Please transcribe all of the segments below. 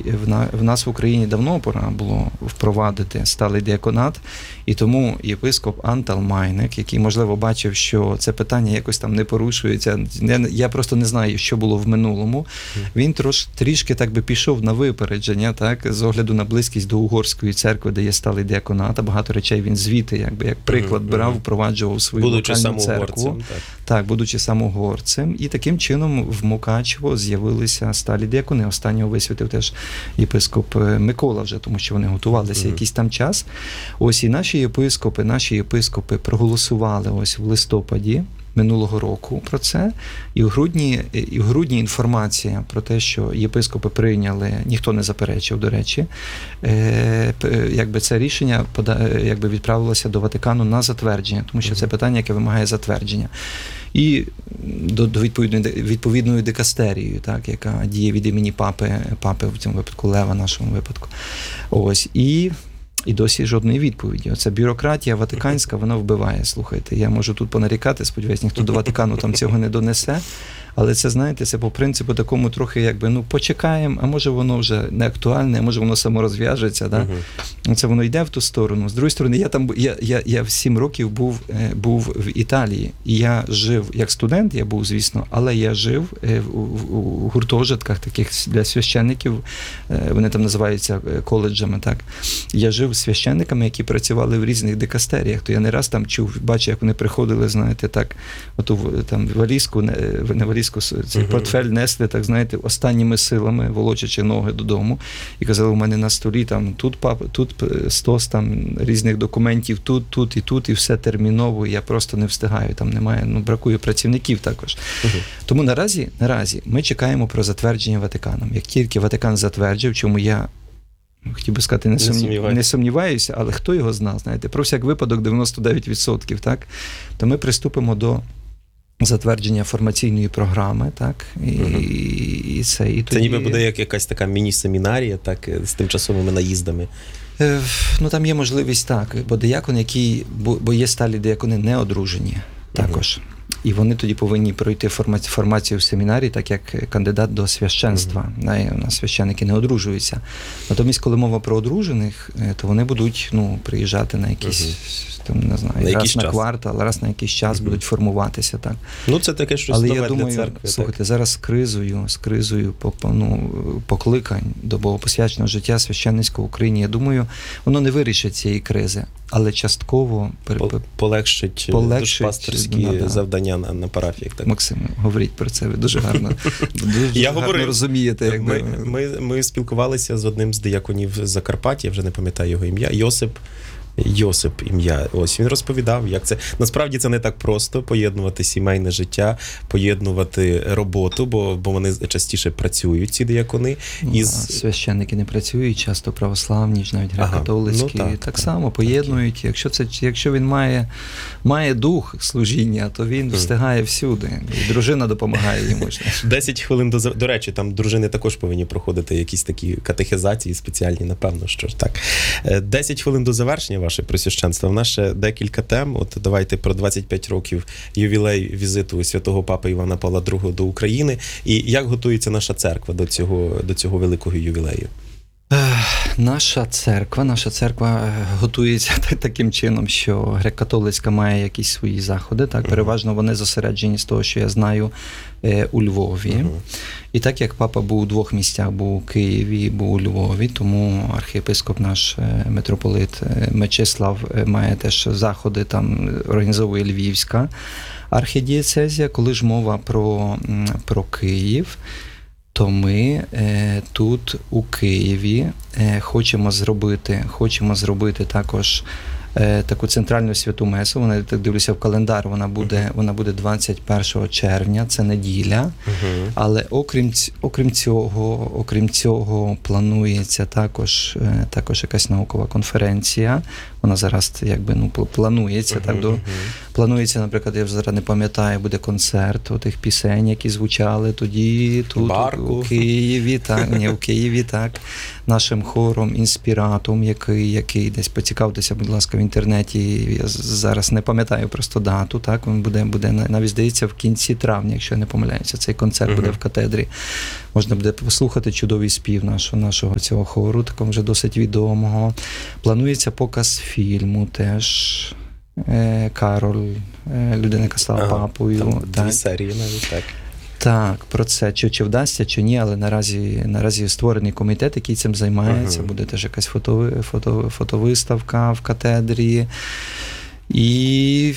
в нас в Україні давно пора було впровадити сталий діаконат, і тому єпископ Антал Майник, який, можливо, бачив, що це питання якось там не порушується, я просто не знаю, що було в минулому, він трішки так би пішов на випередження, так, з огляду на близькість до Угорської церкви, де є сталий діаконат, а багато речей він звідти, якби, як приклад брав, впроваджував свою локальну церкву. Так, будучи самогорцем. І таким чином в Мукачево з'явилися сталі діакони. Останнього висвятив теж єпископ Микола вже, тому що вони готувалися якийсь там час. Ось і наші єпископи проголосували ось в листопаді минулого року про це. І в грудні інформація про те, що єпископи прийняли, ніхто не заперечив, до речі, якби це рішення відправилося до Ватикану на затвердження, тому що це питання, яке вимагає затвердження. І до відповідної дикастерії, так, яка діє від імені папи в цьому випадку, Лева в нашому випадку. Ось. І досі жодної відповіді. Оця бюрократія ватиканська, вона вбиває, слухайте. Я можу тут понарікати, сподіваюсь, ніхто до Ватикану там цього не донесе. Але це, знаєте, це по принципу такому трохи, якби, почекаємо, а може воно вже не актуальне, а може воно само розв'яжеться, да? Це воно йде в ту сторону. З другої сторони, я в 7 років був в Італії, і я жив, як студент, я був, звісно, але я жив у гуртожитках таких для священників, вони там називаються коледжами, так. Я жив з священниками, які працювали в різних дикастеріях, то я не раз там бачив, як вони приходили, знаєте, так, оту там валізку, цей портфель несли, так, знаєте, останніми силами, волочачи ноги додому, і казали, у мене на столі там тут стос там різних документів, тут, і все терміново, і я просто не встигаю, там немає, бракує працівників також. Тому наразі ми чекаємо про затвердження Ватиканом. Як тільки Ватикан затверджив, чому я хотів би сказати, не сумніваюся, але хто його знає, знаєте, про всяк випадок 99%, так, то ми приступимо до затвердження формаційної програми, так, і це і тоді... Це ніби буде як якась така міні-семінарія, так, з тимчасовими наїздами. Там є можливість, так, бо є сталі діакони неодружені також. І вони тоді повинні пройти формацію в семінарі, так як кандидат до священства. У нас священники не одружуються. Натомість, коли мова про одружених, то вони будуть приїжджати на якісь, там, не знаю, раз на квартал, раз на якийсь час будуть формуватися. Так. Це таке щось нове для церкви. Слухайте, зараз з кризою покликань до богопосвяченого життя священницького в Україні, я думаю, воно не вирішить цієї кризи, але частково полегшить душпастерські завдання на парафіях. Так. Максим, говоріть про це, ви дуже гарно, гарно розумієте. Ми спілкувалися з одним з дияконів Закарпаття, я вже не пам'ятаю його ім'я, Йосип ім'я. Ось він розповідав, як це. Насправді це не так просто поєднувати сімейне життя, поєднувати роботу, бо вони частіше працюють, ці диякони. Священники не працюють, часто православні, навіть греко-католицькі, так само поєднують. Якщо він має дух служіння, то він встигає всюди. І дружина допомагає йому. 10 хвилин до речі, там дружини також повинні проходити якісь такі катехизації спеціальні, напевно, що ж так. 10 хвилин до завершення ваше пресвященство. В нас ще декілька тем. От давайте про 25 років ювілей візиту святого Папи Івана Павла II до України. І як готується наша церква до цього великого ювілею? Наша церква готується таким чином, що греко-католицька має якісь свої заходи, так, переважно вони зосереджені з того, що я знаю, у Львові. І так як папа був у 2 місцях, був у Києві, був у Львові, тому архієпископ наш митрополит Мечислав має теж заходи, там організовує Львівська архідієцезія. Коли ж мова про Київ, то ми тут у Києві хочемо зробити також таку центральну святу месу. Вона, так дивлюся в календар, вона буде 21 червня, це неділя. Але окрім цього планується також якась наукова конференція. Вона зараз якби планується. Так, планується, наприклад, я вже зараз не пам'ятаю, буде концерт отих пісень, які звучали тоді тут у Києві, у Києві, так, нашим хором Інспіратум, який десь поцікавтеся, будь ласка, в інтернеті. Я зараз не пам'ятаю просто дату, так, він буде навіть, здається, в кінці травня, якщо я не помиляюся, цей концерт буде в катедрі. Можна буде послухати чудовий спів нашого цього хору, такого вже досить відомого. Планується показ фільму теж. Кароль, людина, яка стала папою. Там так. 2 серії навіть, так. Так, про це. Чи вдасться, чи ні, але наразі створений комітет, який цим займається. Буде теж якась фотовиставка в катедрі. І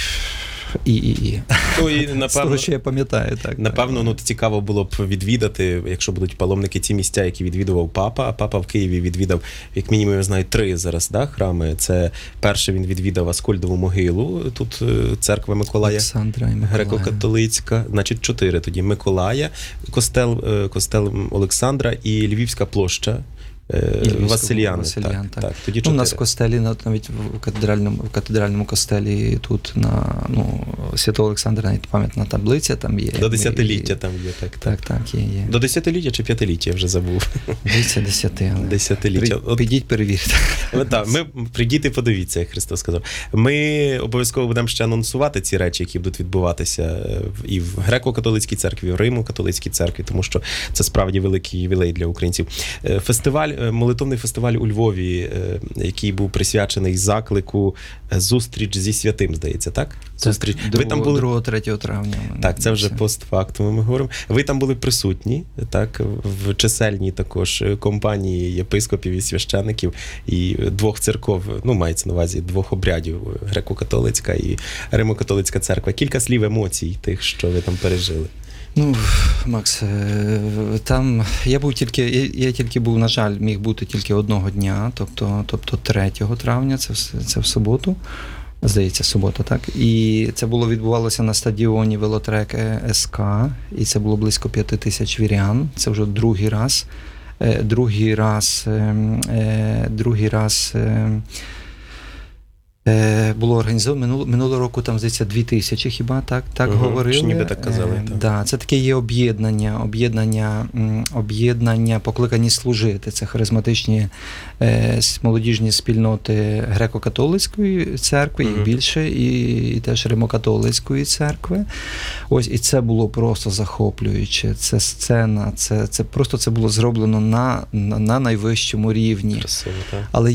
напевно, з того, що я пам'ятаю. Так, напевно, цікаво було б відвідати, якщо будуть паломники, ті місця, які відвідував папа. А папа в Києві відвідав, як мінімум, я знаю, 3 зараз, да, храми. Це перший він відвідав Аскольдову могилу, тут церква Миколая, греко-католицька, значить 4 тоді. Миколая, костел Олександра і Львівська площа. Василіяни. Так. Тоді 4. У нас в костелі, навіть в катедральному костелі тут на Святого Олександра навіть пам'ятна таблиця там є. До 10-ліття там є. Так, є. До 10-ліття чи 5-ліття, я вже забув. 10-ліття. Підіть, перевірте. Так, прийдіть і подивіться, як Христос сказав. Ми обов'язково будемо ще анонсувати ці речі, які будуть відбуватися і в греко-католицькій церкві, і в Римо-католицькій церкві, тому що це справді великий ювілей для українців. Молитовний фестиваль у Львові, який був присвячений заклику «Зустріч зі святим», здається, так? Зустріч 2-3 травня. Так, це вже постфактум ми говоримо. Ви там були присутні, так, в чисельній також компанії єпископів і священиків і 2 церков, мається на увазі 2 обрядів, греко-католицька і Римо-католицька церква. Кілька слів емоцій тих, що ви там пережили. Макс, там я тільки був, на жаль, міг бути тільки одного дня, тобто 3 травня, це в суботу, здається, субота, так? І це відбувалося на стадіоні Велотрек СК, і це було близько 5000 вірян, це вже другий раз було організовано. Минулого року там, здається, 2000 хіба, так говорили. Ніби так казали. Да, це таке є об'єднання, покликані служити. Це харизматичні молодіжні спільноти греко-католицької церкви, їх більше, і теж Римо-католицької церкви. Ось, і це було просто захоплююче. Це сцена, це просто це було зроблено на найвищому рівні. Красиво, так. Але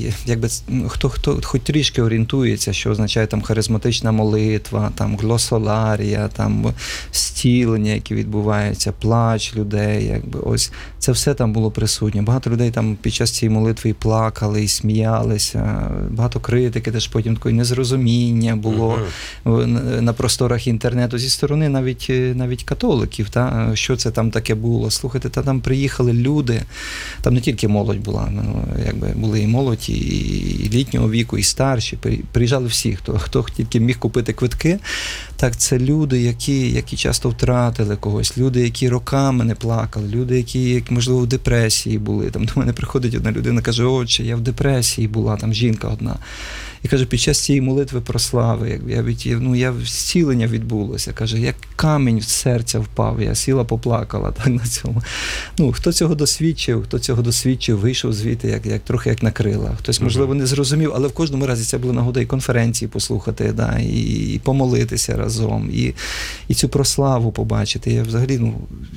хто хоч трішки орієнтується, що означає там харизматична молитва, там глосоларія, там зцілення, які відбуваються, плач людей, ось це все там було присутнє. Багато людей там під час цієї молитви і плакали, і сміялися, багато критики, теж потім такої незрозуміння було на просторах інтернету зі сторони навіть католиків, що це там таке було. Слухайте, там приїхали люди, там не тільки молодь була, були і молодь, і літнього віку, і старші, приїжджали всі, хто тільки міг купити квитки. Так, це люди, які часто втратили когось, люди, які роками не плакали, люди, які можливо, в депресії були. Там до мене приходить одна людина, каже: «Отче, я в депресії була», там жінка одна. І каже, під час цієї молитви про слави, зцілення відбулося. Каже, як камінь з серця впав, я сіла, поплакала так на цьому. Хто цього досвідчив, вийшов звідти, трохи як на крила. Хтось, можливо, не зрозумів, але в кожному разі це була нагода і конференції послухати, і помолитися разом, і цю прославу побачити. Я взагалі,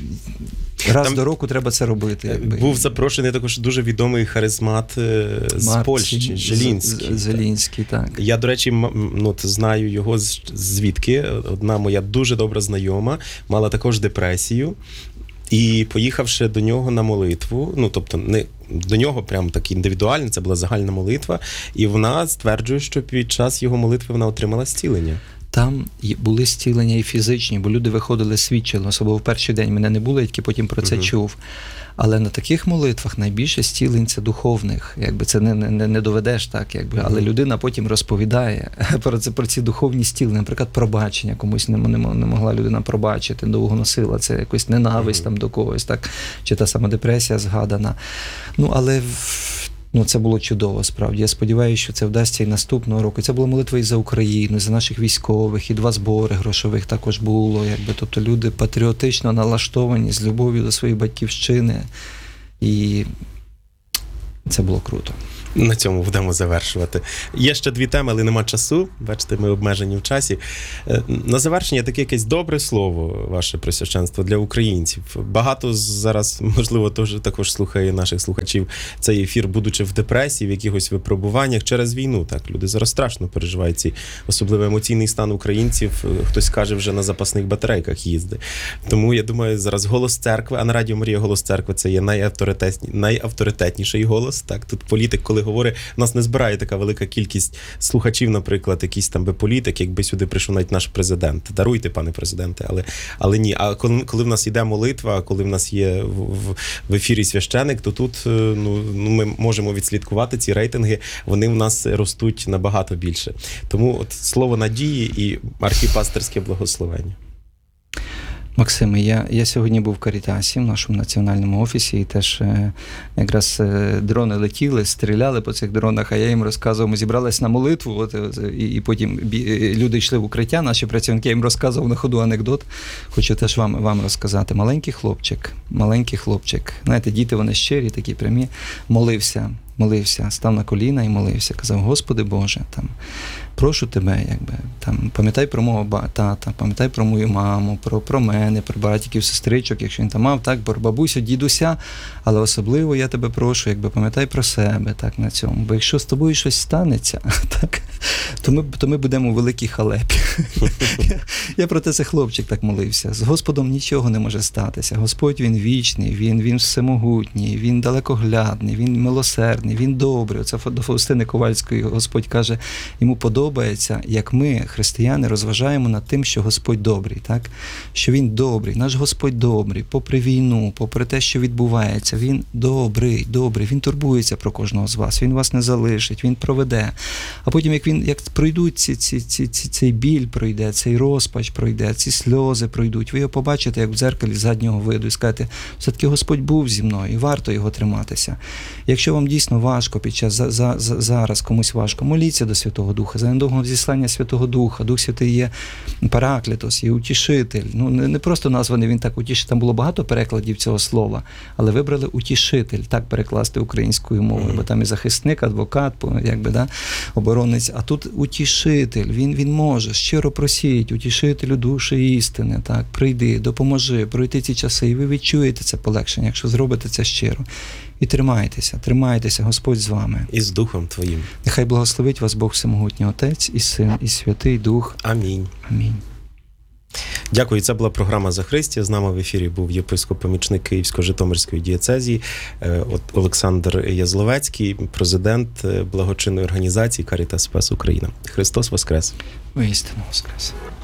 раз до року треба це робити. Був запрошений також дуже відомий харизмат з Польщі, Зелінський, так. Я, до речі, знаю його звідки. Одна моя дуже добра знайома мала також депресію. І поїхавши до нього на молитву, тобто не до нього прям так індивідуально, це була загальна молитва, і вона стверджує, що під час його молитви вона отримала зцілення. Там були зцілення і фізичні, бо люди виходили, свідчили, особливо в перший день мене не було, я тільки потім про це чув. Але на таких молитвах найбільше зцілень це духовних. Це не доведеш так, але людина потім розповідає про ці духовні зцілення. Наприклад, пробачення. Комусь не могла людина пробачити, довго носила. Це якась ненависть там до когось, так? Чи та сама депресія згадана. Але Ну, це було чудово, справді. Я сподіваюся, що це вдасться і наступного року. Це була молитва і за Україну, і за наших військових, і 2 збори грошових також було. Тобто люди патріотично налаштовані, з любов'ю до своєї батьківщини. І це було круто. На цьому будемо завершувати. Є ще 2 теми, але нема часу. Бачите, ми обмежені в часі. На завершення таке якесь добре слово, ваше пресвященство, для українців. Багато зараз, можливо, також слухає наших слухачів цей ефір, будучи в депресії, в якихось випробуваннях через війну. Так, люди зараз страшно переживають цей особливо емоційний стан українців. Хтось каже, вже на запасних батарейках їздить. Тому, я думаю, зараз голос церкви, а на Радіо Марія голос церкви – це є найавторитетніший голос. Так, тут політик, коли говорить, нас не збирає така велика кількість слухачів, наприклад, якийсь там би політик, якби сюди прийшов навіть наш президент. Даруйте, пане президенте, але ні. А коли в нас йде молитва, коли в нас є в ефірі священик, то тут ми можемо відслідкувати ці рейтинги, вони в нас ростуть набагато більше. Тому от слово надії і архіпастерське благословення. Максиме, я сьогодні був в Карітасі, в нашому національному офісі, і теж якраз дрони летіли, стріляли по цих дронах, а я їм розказував, ми зібрались на молитву, і потім люди йшли в укриття, наші працівники, я їм розказував на ходу анекдот, хочу теж вам розказати. Маленький хлопчик, знаєте, діти вони щирі, такі прямі, молився, став на коліна і молився, казав: Господи Боже, прошу тебе, пам'ятай про мого тата, пам'ятай про мою маму, про мене, про братиків, сестричок, якщо він там мав, про бабусю, дідуся, але особливо я тебе прошу, пам'ятай про себе, на цьому, бо якщо з тобою щось станеться, то ми будемо у великій халепі. Я про те, цей хлопчик так молився. З Господом нічого не може статися. Господь, він вічний, він всемогутній, він далекоглядний, він милосердний, він добрий. Оце до Фаустини Ковальської Господь каже, йому подобається, як ми, християни, розважаємо над тим, що Господь добрий, так? Що він добрий, наш Господь добрий, попри війну, попри те, що відбувається, він добрий, він турбується про кожного з вас, він вас не залишить, він проведе. А потім, як пройдуть цей біль пройде, цей розпач пройде, ці сльози пройдуть, ви його побачите, як в дзеркалі заднього виду, і скажете: все-таки Господь був зі мною, і варто його триматися. Якщо вам дійсно важко під час зараз комусь важко, моліться до Святого Духа, за недовгого зіслання Святого Духа. Дух Святий є Параклітос, є утішитель. Не просто названий він так утішитель, там було багато перекладів цього слова, але вибрали утішитель, так перекласти українською мовою, бо там і захисник, адвокат, оборонець, а тут утішитель, він може, щиро просіть, утішителю душі істини, так, прийди, допоможи, пройти ці часи, і ви відчуєте це полегшення, якщо зробите це щиро. І тримайтеся, Господь з вами. І з Духом Твоїм. Нехай благословить вас Бог Всемогутній Отець, і Син, і Святий Дух. Амінь. Амінь. Дякую. Це була програма «За Христя». З нами в ефірі був єпископ-помічник Київсько-Житомирської дієцезії Олександр Язловецький, президент благочинної організації «Карітас Спас Україна». Христос Воскрес! Воістину Воскрес!